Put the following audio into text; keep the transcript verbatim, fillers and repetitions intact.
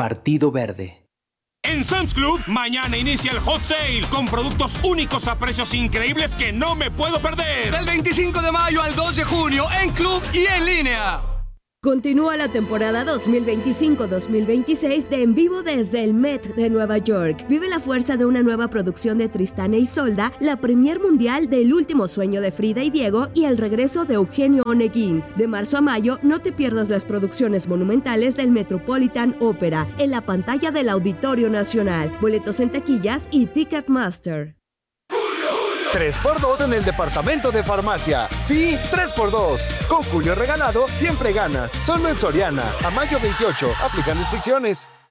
Partido Verde. En Sam's Club, mañana inicia el Hot Sale con productos únicos a precios increíbles que no me puedo perder. Del veinticinco de mayo al dos de junio, en club y en línea. Continúa la temporada dos mil veinticinco dos mil veintiséis de En Vivo desde el Met de Nueva York. Vive la fuerza de una nueva producción de Tristán e Isolda, la premier mundial del Último Sueño de Frida y Diego y el regreso de Eugenio Oneguín. De marzo a mayo, no te pierdas las producciones monumentales del Metropolitan Opera en la pantalla del Auditorio Nacional. Boletos en taquillas y Ticketmaster. tres por dos en el departamento de farmacia. Sí, tres por dos. Con Julio regalado, siempre ganas. Solo en Soriana. A mayo veintiocho. Aplican restricciones.